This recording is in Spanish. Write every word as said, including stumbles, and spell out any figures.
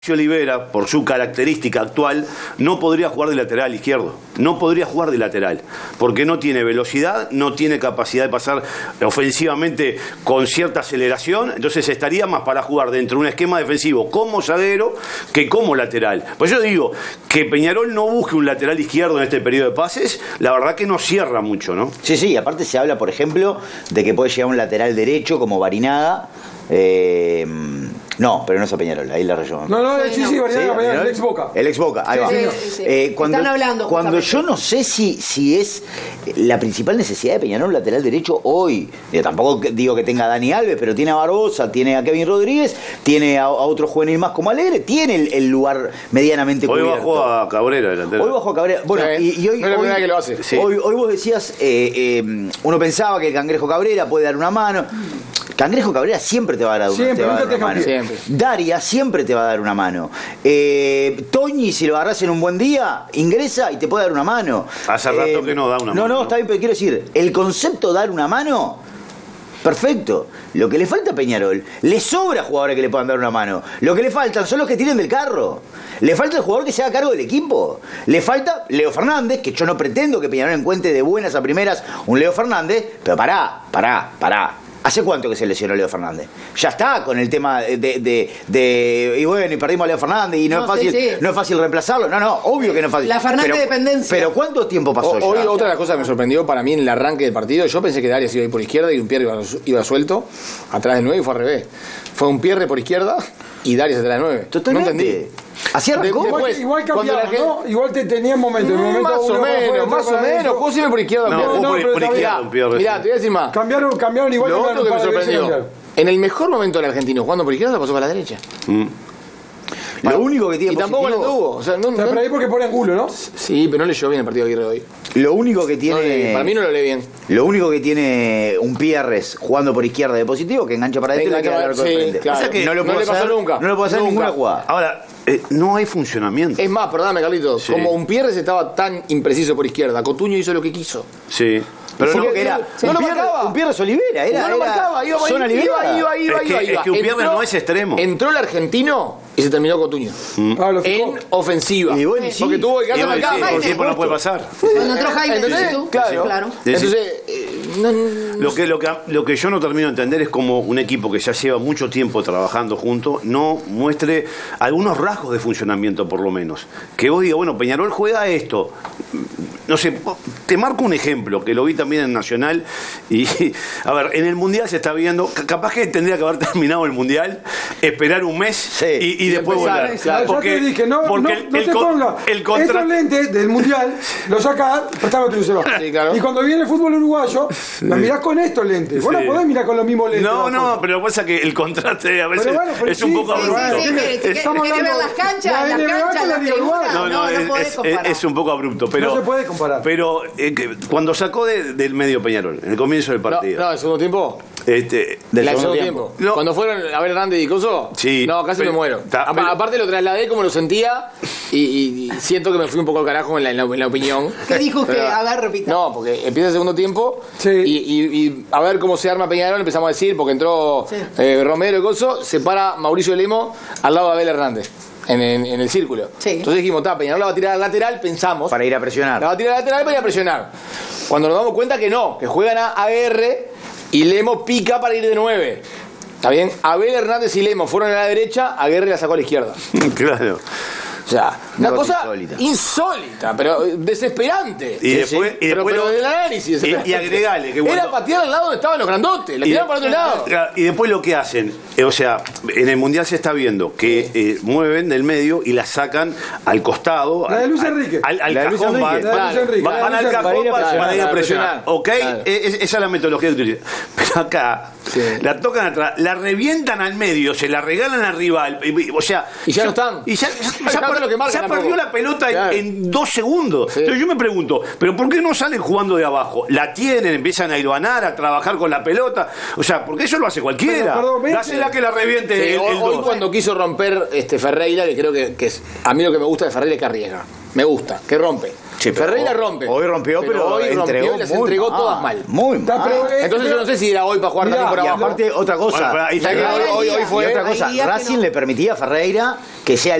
Olivera, por su característica actual, no podría jugar de lateral izquierdo. No podría jugar de lateral. Porque no tiene velocidad, no tiene capacidad de pasar ofensivamente con cierta aceleración. Entonces estaría más para jugar dentro de un esquema defensivo como zaguero que como lateral. Por eso digo que Peñarol no busque un lateral izquierdo en este periodo de pases. La verdad que no cierra mucho, ¿no? Sí, sí. Aparte se habla, por ejemplo, de que puede llegar un lateral derecho como Barinaga. Eh, no, pero no es a Peñarol, ahí la rayó. No, no, sí, sí, Barinaga, ¿Sí? el ex Boca. El ex Boca, ahí sí, va. Sí, sí, sí. Eh, cuando, Están hablando cuando yo no sé si, si es la principal necesidad de Peñarol lateral derecho hoy. Yo tampoco digo que tenga a Dani Alves, pero tiene a Barbosa, tiene a Kevin Rodríguez, tiene a, a otro juvenil más como Alegre, tiene el, el lugar medianamente hoy cubierto. Hoy bajó a Cabrera delantero. Hoy bajó a Cabrera. Bueno, sí, y, y hoy, no es la hoy, primera que lo hace. Sí. Hoy, hoy vos decías, eh, eh, uno pensaba que el Cangrejo Cabrera puede dar una mano. Cangrejo Cabrera siempre te va a dar una, siempre, te va a dar nunca una te mano. Siempre. Daria siempre te va a dar una mano. Eh, Toñi, si lo agarrás en un buen día, ingresa y te puede dar una mano. Hace rato eh, que no da una no, mano. No, no, está bien, pero quiero decir, el concepto dar una mano, perfecto. Lo que le falta a Peñarol, le sobra jugadores que le puedan dar una mano. Lo que le faltan son los que tiren del carro. Le falta el jugador que se haga cargo del equipo. Le falta Leo Fernández, que yo no pretendo que Peñarol encuentre de buenas a primeras un Leo Fernández, pero pará, pará, pará. ¿Hace cuánto que se lesionó Leo Fernández? Ya está con el tema de, de, de, de y bueno, y perdimos a Leo Fernández y no, no es fácil, sí, sí. no es fácil reemplazarlo. No, no, obvio que no es fácil. La Fernández pero, dependencia. Pero ¿cuánto tiempo pasó o, ya? Hoy otra de las cosas que me sorprendió para mí en el arranque del partido, yo pensé que Darius iba a ir por izquierda y un Pierre iba, iba suelto atrás del nueve y fue al revés. Fue un Pierre por izquierda y Darius atrás del nueve. Totalmente. No entendí. Así arrancó. De, igual, igual cambiaba, gente... ¿no? Igual te tenía momentos. Mm, momento más o menos, más o menos. ¿Cómo siempre por izquierda? No, no, no, por, por izquierda. Mirá, te voy a decir más. Cambiaron, cambiaron igual. Lo otro que me sorprendió. En el mejor momento del argentino jugando por izquierda pasó para la derecha. Mm. Lo único que tiene y tampoco positivo... lo tuvo. O sea, no, o sea, no... pero ahí porque pone angulo, ¿no? Sí, pero no leyó bien el partido de Aguirre hoy. Lo único que tiene... No, para mí no lo lee bien. Lo único que tiene un Pierres jugando por izquierda de positivo, que engancha para adentro y le queda el arco de frente. Claro. O sea que no, lo no le pasó hacer, nunca. No lo puede hacer nunca. ninguna jugada. Ahora, eh, no hay funcionamiento. Es más, perdóname, Carlitos. Sí. Como un Pierres estaba tan impreciso por izquierda, Cotuño hizo lo que quiso. Sí. Pero no, que era no un lo Pierres, marcaba. un Pierres Olivera, era, no lo era marcaba, iba, zona iba, liberada. iba, iba, es que, iba, iba. Es que un Pierres no es extremo. Entró el argentino y se terminó Cotuño. Mm. Ah, en ofensiva. Y bueno, y sí. Porque tuvo que quedarse Sí, marcado. sí, por tiempo no puede pasar. Cuando entró Jaime, ¿entendés? ¿tú? Claro. claro. Entonces, eh, no, no, Lo que, lo, que, lo que yo no termino de entender es como un equipo que ya lleva mucho tiempo trabajando juntos no muestre algunos rasgos de funcionamiento, por lo menos. Que vos digas, bueno, Peñarol juega esto. No sé, te marco un ejemplo que lo vi también en Nacional. Y, a ver, en el Mundial se está viendo, capaz que tendría que haber terminado el Mundial, esperar un mes sí. y, y después empezar, volver. Claro, porque yo te dije, no, porque no, el, no el, te ponga el contra... estos lentes del Mundial, los sacás, prestame tu celular. Sí, claro. Y cuando viene el fútbol uruguayo, sí. Los mirás con estos lentes. Vos Sí. no podés mirar con los mismos lentes. No, no, pero lo que pasa es que el contraste a veces bueno, pero es sí, un poco sí, abrupto. Sí, sí, sí, que- Estamos que- que ver hablando las canchas, la las N B A canchas, con la las Liga Uruguaya. tribunas. No, no, No, no es, podés es- comparar. es un poco abrupto, pero... No se puede comparar. Pero eh, que cuando sacó de- del medio Peñarol, en el comienzo del no, partido... no, el segundo tiempo. Este, Del El segundo segundo tiempo. tiempo. No. Cuando fueron a ver Hernández y Coso, Sí, no, casi pero- me muero. ta- Apa- pero- aparte lo trasladé como lo sentía y, y- y siento que me fui un poco al carajo en la, en la, en la opinión. ¿Qué dijo que? Pero- A ver, repita. No, porque empieza el segundo tiempo Sí. y, y- y a ver cómo se arma Peñarol, empezamos a decir, porque entró Sí. eh, Romero y Coso, se para Mauricio Lemo al lado de Abel Hernández. En, en- en el círculo. Sí. Entonces dijimos, ta, Peñarol la va a tirar al lateral, pensamos. Para ir a presionar. La va a tirar al lateral para ir a presionar. Cuando nos damos cuenta que no, que juegan a A R y Lemo pica para ir de nueve. ¿Está bien? Abel Hernández y Lemo fueron a la derecha, Aguirre la sacó a la izquierda. claro. O sea, una Una cosa cosa insólita. insólita, pero desesperante. Y después... Y, pero, después pero lo- del análisis. y, y agregale que bueno, Era patear al lado donde estaban los grandotes, la Y- tiraron para otro lado. y después lo que hacen, eh, o sea, en el Mundial se está viendo que eh, mueven del medio y la sacan al costado. La de al- Luis al- Enrique. Al, al La de Luis cajón, Enrique. van, La de Luis Enrique. van- van al Para cajón ir a para, presionar, para ir a para presionar. presionar. ¿Ok? Claro. Es- esa es la metodología que utilizan. Pero acá, Sí. la tocan atrás, la revientan al medio, se la regalan al rival. y- y- O sea, Y ya no están. Y ya, ya- ya Fíjate per- lo que marcan ya tampoco. perdió la pelota en, Claro. en dos segundos. Sí. Entonces yo me pregunto, ¿pero por qué no salen jugando de abajo? La tienen, empiezan a hilvanar, a trabajar con la pelota. O sea, porque eso lo hace cualquiera. Pero, perdón, ¿ves? Dásela que la reviente Sí, el, hoy, el hoy dos. cuando quiso romper este Ferreira, que creo que, que es, a mí lo que me gusta de Ferreira es que arriesga. Me gusta, que rompe. Sí, pero Ferreira hoy- rompe. Hoy rompió, pero, hoy entregó rompió y las muy entregó mal, todas mal. Muy Está, mal. pero, eh, Entonces yo no sé si era hoy para jugar Mirá, también por Y abajo. aparte, otra cosa. Bueno, pero ahí O sea, que está- hoy, hoy- hoy y fue... otra cosa, Hay días que Racing no. le permitía a Ferreira que sea